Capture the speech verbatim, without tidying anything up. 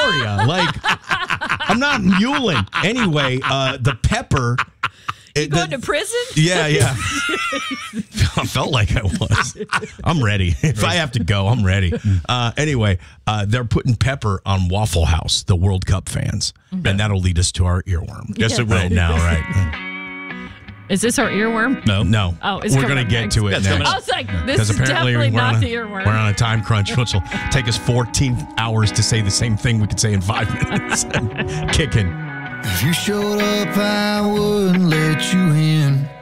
you. Like, I'm not muling. Anyway, uh, the pepper. You it, going the, to prison? Yeah, yeah. I felt like I was. I'm ready. If I have to go, I'm ready. Uh, anyway, uh, they're putting pepper on Waffle House, the World Cup fans. Mm-hmm. And that'll lead us to our earworm. Yes, Yeah. it will. Right now, right? Is this our earworm? No. No. Oh, it's we're coming going to get next. to it That's next. coming I was like, this Because is apparently definitely we're not on, the a, earworm. we're on a time crunch, which will take us fourteen hours to say the same thing we could say in five minutes. Kicking. If you showed up, I wouldn't let you in.